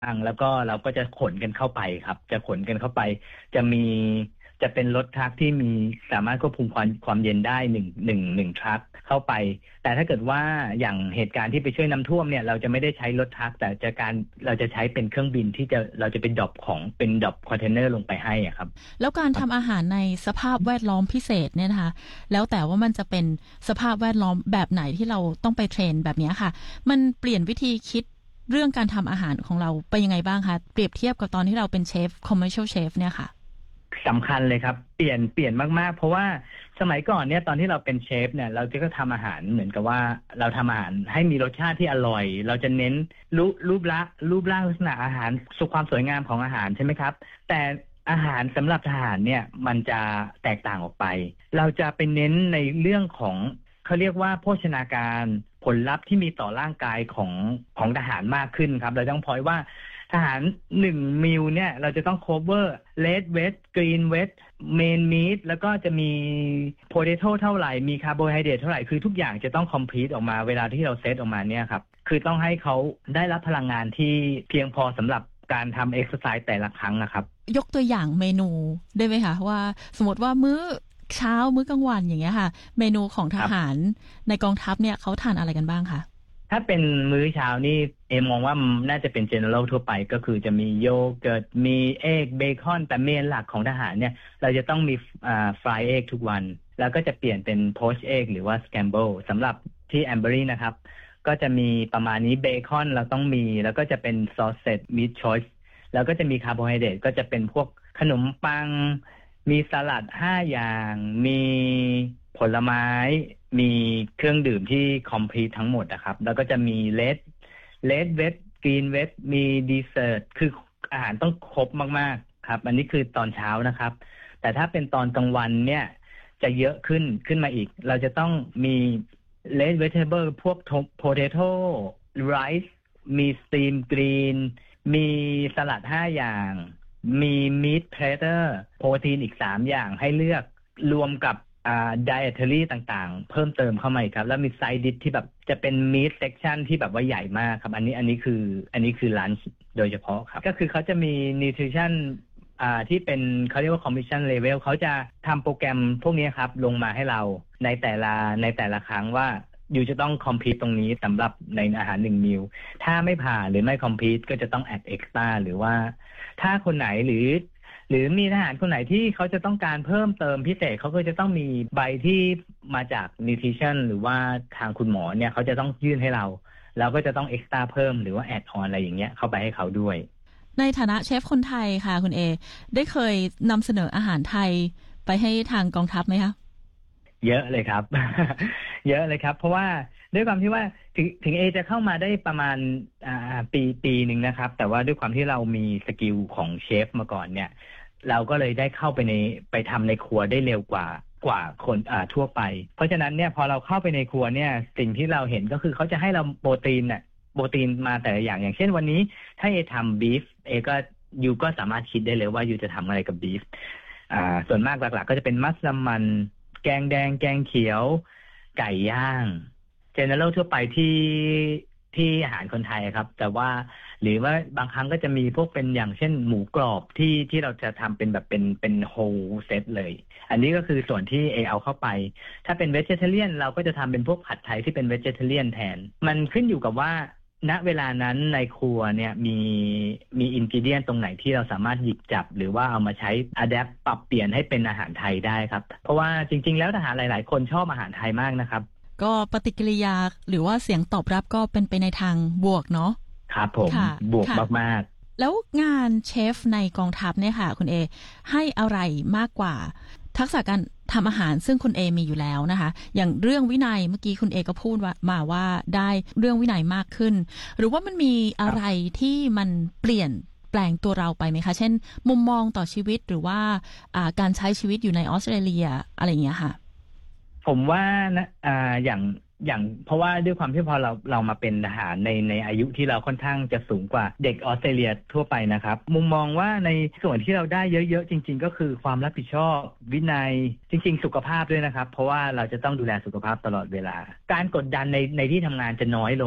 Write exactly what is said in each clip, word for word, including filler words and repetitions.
างแล้วก็เราก็จะขนกันเข้าไปครับจะขนกันเข้าไปจะมีจะเป็นรถทรัคที่มีสามารถควบคุมความความเย็นได้หนึ่งหนึ่งหนึ่งทรัคเข้าไปแต่ถ้าเกิดว่าอย่างเหตุการณ์ที่ไปช่วยน้ำท่วมเนี่ยเราจะไม่ได้ใช้รถทรัคแต่จะการเราจะใช้เป็นเครื่องบินที่จะเราจะเป็นดรอปของเป็นดรอปคอนเทนเนอร์ลงไปให้อ่ะครับแล้วการทำอาหารในสภาพแวดล้อมพิเศษเนี่ยนะคะแล้วแต่ว่ามันจะเป็นสภาพแวดล้อมแบบไหนที่เราต้องไปเทรนแบบนี้ค่ะมันเปลี่ยนวิธีคิดเรื่องการทำอาหารของเราไปยังไงบ้างคะเปรียบเทียบกับตอนที่เราเป็นเชฟ commercial chef เนี่ยค่ะสำคัญเลยครับเปลี่ยนเปลี่ยนมากๆเพราะว่าสมัยก่อนเนี่ยตอนที่เราเป็นเชฟเนี่ยเราจะก็ทำอาหารเหมือนกับว่าเราทำอาหารให้มีรสชาติที่อร่อยเราจะเน้นรูปรูปละรูปร่างลักษณะอาหารสุขความสวยงามของอาหารใช่ไหมครับแต่อาหารสำหรับทหารเนี่ยมันจะแตกต่างออกไปเราจะไปเน้นในเรื่องของเขาเรียกว่าโภชนาการผลลัพธ์ที่มีต่อร่างกายของของทหารมากขึ้นครับเราต้องพอยว่าทหารหนึ่งมิลเนี่ยเราจะต้อง cover red wet green wet main meat แล้วก็จะมี potato เท่าไหร่มี carbohydrate เท่าไหร่คือทุกอย่างจะต้อง complete ออกมาเวลาที่เราเซตออกมาเนี่ยครับคือต้องให้เขาได้รับพลังงานที่เพียงพอสำหรับการทำ exercise แต่ละครั้งนะครับยกตัวอย่างเมนูได้ไหมคะว่าสมมติว่ามื้อเช้ามื้อกลางวันอย่างเงี้ยค่ะเมนูของทหารในกองทัพเนี่ยเขาทานอะไรกันบ้างคะถ้าเป็นมื้อเช้านี่เอมองว่าน่าจะเป็น general ทั่วไปก็คือจะมีโยเกิร์ตมีเอ็กเบคอนแต่เมนหลักของทหารเนี่ยเราจะต้องมีอ่าฟรายเอ็กทุกวันแล้วก็จะเปลี่ยนเป็นโพชเอ็กหรือว่าสแคมเบิลสำหรับที่แอมเบอรี่นะครับก็จะมีประมาณนี้เบคอนเราต้องมีแล้วก็จะเป็นซอสเซตมิทชอยส์แล้วก็จะมีคาร์โบไฮเดรตก็จะเป็นพวกขนมปังมีสลัดห้าอย่างมีผลไม้มีเครื่องดื่มที่คอมพลีททั้งหมดนะครับแล้วก็จะมีเลดเลดเวทกรีนเวทมีดีเซอร์ทคืออาหารต้องครบมากๆครับอันนี้คือตอนเช้านะครับแต่ถ้าเป็นตอนกลางวันเนี่ยจะเยอะขึ้นขึ้นมาอีกเราจะต้องมีเลดเวจเทเบิลพวกโพเทโต้ไรซ์มีสตีมกรีนมีสลัดห้าอย่างมีมีทเพลเตอร์โปรตีนอีกสามอย่างให้เลือกรวมกับอ่า dietary ต่างๆเพิ่มเติมเข้ามาอีกครับแล้วมีไซด์ดิชที่แบบจะเป็น meat section ที่แบบว่าใหญ่มากครับอันนี้อันนี้คืออันนี้คือ lunch โดยเฉพาะครับก็คือเขาจะมี nutrition อ่าที่เป็นเขาเรียกว่า commission level เขาจะทำโปรแกรมพวกนี้ครับลงมาให้เราในแต่ละในแต่ละครั้งว่าอยู่จะต้อง complete ตรงนี้สำหรับในอาหารหนึ่งมิลถ้าไม่ผ่านหรือไม่ complete ก็จะต้อง add extra หรือว่าถ้าคนไหนหรือหรือมีทหารคนไหนที่เขาจะต้องการเพิ่มเติมพิเศษเขาก็จะต้องมีใบที่มาจาก nutrition หรือว่าทางคุณหมอเนี่ยเขาจะต้องยื่นให้เราเราก็จะต้อง extra เพิ่มหรือว่า add on อะไรอย่างเงี้ยเข้าไปให้เขาด้วยในฐานะเชฟคนไทยค่ะคุณเอได้เคยนำเสนออาหารไทยไปให้ทางกองทัพไหมคะเยอะเลยครับ เยอะเลยครับเพราะว่าด้วยความที่ว่าถึงถึงเอจะเข้ามาได้ประมาณอ่าปีปีหนึ่งนะครับแต่ว่าด้วยความที่เรามีสกิลของเชฟมาก่อนเนี่ยเราก็เลยได้เข้าไปในไปทำในครัวได้เร็วกว่ากว่าคนอ่าทั่วไปเพราะฉะนั้นเนี่ยพอเราเข้าไปในครัวเนี่ยสิ่งที่เราเห็นก็คือเขาจะให้เราโปรตีนเนี่ยโปรตีนมาแต่ละอย่างอย่างเช่นวันนี้ถ้าเอทำบีฟเอก็ยูก็สามารถคิดได้เลยว่ายูจะทำอะไรกับบีฟอ่าส่วนมากหลักๆก็จะเป็นมัสมั่นมันแกงแดงแกงเขียวไก่ย่างเจเนอเรลทั่วไปที่ที่อาหารคนไทยครับแต่ว่าหรือว่าบางครั้งก็จะมีพวกเป็นอย่างเช่นหมูกรอบที่ที่เราจะทำเป็นแบบเป็นเป็นโฮลเซตเลยอันนี้ก็คือส่วนที่เอเอาเข้าไปถ้าเป็นเวจเทเรียนเราก็จะทำเป็นพวกผัดไทยที่เป็นเวจเทเรียนแทนมันขึ้นอยู่กับว่าณเวลานั้นในครัวเนี่ยมีมีอินกิเดียนตรงไหนที่เราสามารถหยิบจับหรือว่าเอามาใช้อะแดปปรับเปลี่ยนให้เป็นอาหารไทยได้ครับเพราะว่าจริงๆแล้วทหารหลายๆคนชอบอาหารไทยมากนะครับก็ปฏิกิริยาหรือว่าเสียงตอบรับก็เป็นไปในทางบวกเนาะครับผมบวกมากๆแล้วงานเชฟในกองทัพเนี่ยค่ะคุณเอให้อะไรมากกว่าทักษะการทำอาหารซึ่งคุณเอมีอยู่แล้วนะคะอย่างเรื่องวินัยเมื่อกี้คุณเอก็พูดว่ามาว่าได้เรื่องวินัยมากขึ้นหรือว่ามันมีอะไรที่มันเปลี่ยนแปลงตัวเราไปไหมคะเช่นมุมมองต่อชีวิตหรือว่าการใช้ชีวิตอยู่ในออสเตรเลียอะไรอย่างเงี้ยค่ะผมว่านะอ่าอย่างอย่างเพราะว่าด้วยความที่พอเราเรามาเป็นทหารในในอายุที่เราค่อนข้างจะสูงกว่าเด็กออสเตรเลียทั่วไปนะครับมุมมองว่าในส่วนที่เราได้เยอะๆจริงๆก็คือความรับผิดชอบวินัยจริงๆสุขภาพด้วยนะครับเพราะว่าเราจะต้องดูแลสุขภาพตลอดเวลาการกดดันในในที่ทำงานจะน้อยลง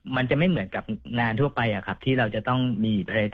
มันจะไม่เหมือนกับงานทั่วไปอะครับที่เราจะต้องมี